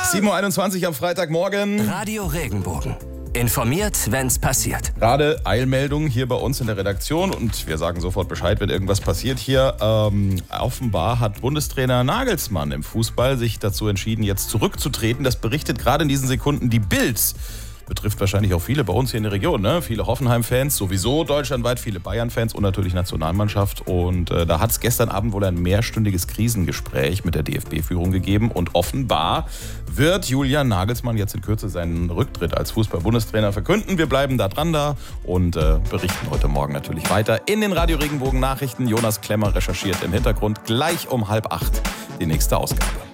7.21 Uhr am Freitagmorgen. Radio Regenbogen. Informiert, wenn's passiert. Gerade Eilmeldung hier bei uns in der Redaktion und wir sagen sofort Bescheid, wenn irgendwas passiert hier. Offenbar hat Bundestrainer Nagelsmann im Fußball sich dazu entschieden, jetzt zurückzutreten. Das berichtet gerade in diesen Sekunden die Bild. Betrifft wahrscheinlich auch viele bei uns hier in der Region, ne? Viele Hoffenheim-Fans, sowieso deutschlandweit, viele Bayern-Fans und natürlich Nationalmannschaft. Und da hat es gestern Abend wohl ein mehrstündiges Krisengespräch mit der DFB-Führung gegeben. Und offenbar wird Julian Nagelsmann jetzt in Kürze seinen Rücktritt als Fußball-Bundestrainer verkünden. Wir bleiben da dran und berichten heute Morgen natürlich weiter in den Radio Regenbogen Nachrichten. Jonas Klemmer recherchiert im Hintergrund gleich um 7:30 die nächste Ausgabe.